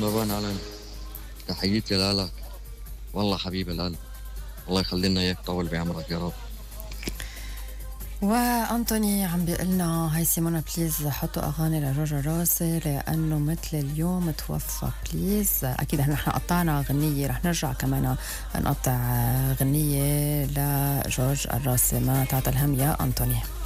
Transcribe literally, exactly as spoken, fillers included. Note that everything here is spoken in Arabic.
مروان علم، تحياتي لك. والله حبيب القلب، الله يخلي لنا اياك طول بعمرك يا رب. وأنتوني عم بيقلنا هاي سيمونا بليز حطوا أغاني لجورج راسي لأنه مثل اليوم توفى بليز. أكيد نحن قطعنا غنية، رح نرجع كمان نقطع غنية لجورج الراسي، ما تعطى الهم يا أنتوني.